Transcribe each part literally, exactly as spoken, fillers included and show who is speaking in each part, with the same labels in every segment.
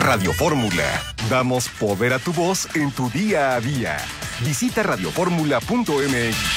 Speaker 1: Radio Fórmula. Damos poder a tu voz en tu día a día. Visita radio fórmula punto m x.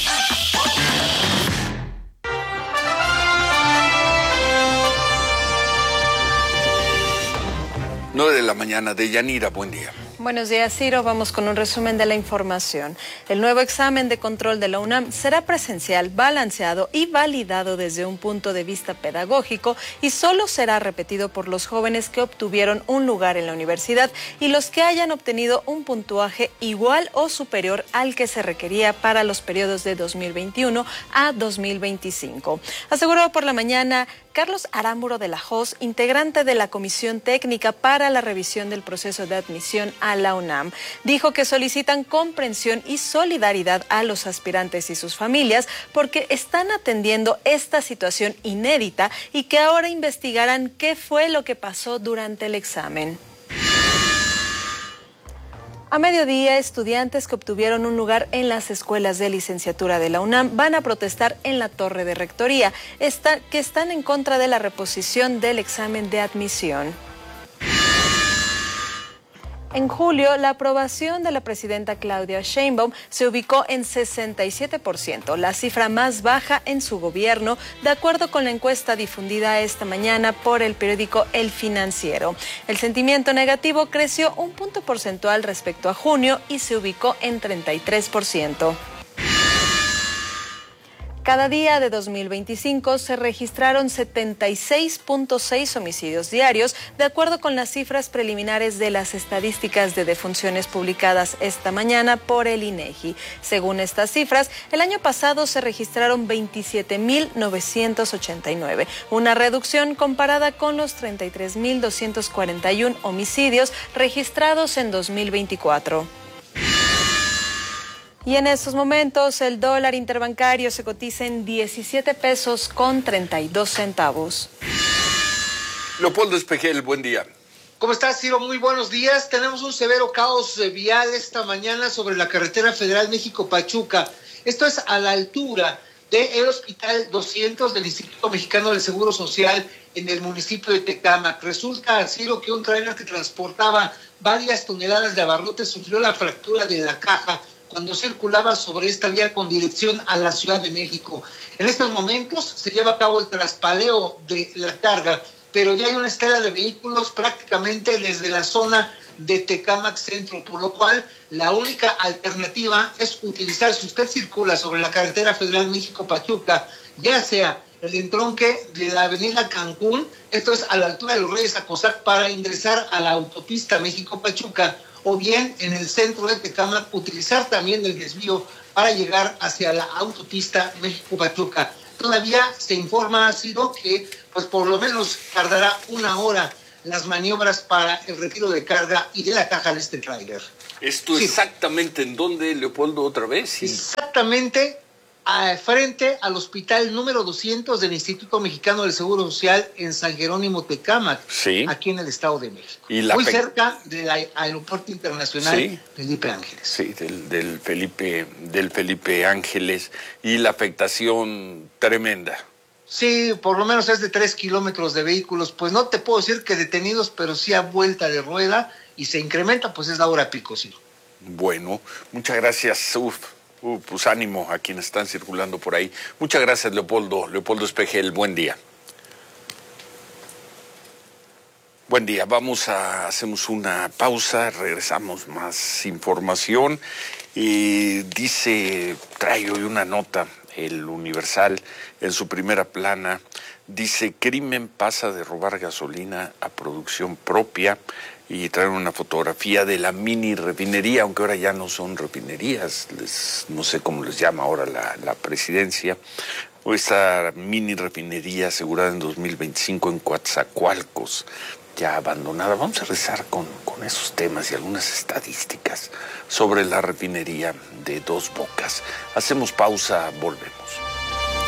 Speaker 2: nueve de la mañana, de Yanira, buen día.
Speaker 3: Buenos días, Ciro. Vamos con un resumen de la información. El nuevo examen de control de la UNAM será presencial, balanceado y validado desde un punto de vista pedagógico y solo será repetido por los jóvenes que obtuvieron un lugar en la universidad y los que hayan obtenido un puntuaje igual o superior al que se requería para los periodos de dos mil veintiuno a dos mil veinticinco. Aseguró por la mañana Carlos Aramburo de la Hoz, integrante de la Comisión Técnica para la Revisión del Proceso de Admisión a la UNAM. Dijo que solicitan comprensión y solidaridad a los aspirantes y sus familias porque están atendiendo esta situación inédita y que ahora investigarán qué fue lo que pasó durante el examen. A mediodía, estudiantes que obtuvieron un lugar en las escuelas de licenciatura de la UNAM van a protestar en la torre de rectoría, esta, que están en contra de la reposición del examen de admisión. En julio, la aprobación de la presidenta Claudia Sheinbaum se ubicó en sesenta y siete por ciento, la cifra más baja en su gobierno, de acuerdo con la encuesta difundida esta mañana por el periódico El Financiero. El sentimiento negativo creció un punto porcentual respecto a junio y se ubicó en treinta y tres por ciento. Cada día de dos mil veinticinco se registraron setenta y seis punto seis homicidios diarios, de acuerdo con las cifras preliminares de las estadísticas de defunciones publicadas esta mañana por el INEGI. Según estas cifras, el año pasado se registraron veintisiete mil novecientos ochenta y nueve, una reducción comparada con los treinta y tres mil doscientos cuarenta y uno homicidios registrados en dos mil veinticuatro. Y en estos momentos el dólar interbancario se cotiza en diecisiete pesos con treinta y dos centavos.
Speaker 2: Leopoldo Espejel, buen día.
Speaker 4: ¿Cómo estás, Ciro? Muy buenos días. Tenemos un severo caos vial esta mañana sobre la carretera federal México-Pachuca. Esto es a la altura del Hospital doscientos del Instituto Mexicano del Seguro Social en el municipio de Tecámac. Resulta, Ciro, que un tráiler que transportaba varias toneladas de abarrotes sufrió la fractura de la caja cuando circulaba sobre esta vía con dirección a la Ciudad de México. En estos momentos se lleva a cabo el traspaleo de la carga, pero ya hay una estela de vehículos prácticamente desde la zona de Tecámac Centro, por lo cual la única alternativa es utilizar, si usted circula sobre la carretera federal México-Pachuca, ya sea el entronque de la avenida Cancún, esto es a la altura de los Reyes Acosac, para ingresar a la autopista México-Pachuca, o bien en el centro de Tecámac utilizar también el desvío para llegar hacia la autopista México-Pachuca. Todavía se informa, Ciro, que pues por lo menos tardará una hora las maniobras para el retiro de carga y de la caja de este tráiler.
Speaker 2: ¿Esto sí. Exactamente en dónde, Leopoldo, otra vez? Sí.
Speaker 4: Exactamente a, frente al hospital número doscientos del Instituto Mexicano del Seguro Social en San Jerónimo, Tecámac, sí. aquí en el Estado de México.
Speaker 2: ¿Y la
Speaker 4: Muy
Speaker 2: pe...
Speaker 4: cerca del Aeropuerto Internacional sí. Felipe Ángeles.
Speaker 2: Sí, del, del, Felipe, del Felipe Ángeles. Y la afectación tremenda.
Speaker 4: Sí, por lo menos es de tres kilómetros de vehículos. Pues no te puedo decir que detenidos, pero sí a vuelta de rueda y se incrementa, pues es la hora pico, sí.
Speaker 2: Bueno, muchas gracias. Uf. Uh, pues ánimo a quienes están circulando por ahí. Muchas gracias, Leopoldo. Leopoldo Espejel, buen día. Buen día, vamos a, hacemos una pausa, regresamos más información. Y dice, trae hoy una nota, el Universal, en su primera plana, dice, crimen pasa de robar gasolina a producción propia. Y traen una fotografía de la mini refinería, aunque ahora ya no son refinerías, les, no sé cómo les llama ahora la, la presidencia, o esta mini refinería asegurada en dos mil veinticinco en Coatzacoalcos, ya abandonada. Vamos a rezar con, con esos temas y algunas estadísticas sobre la refinería de Dos Bocas. Hacemos pausa, volvemos.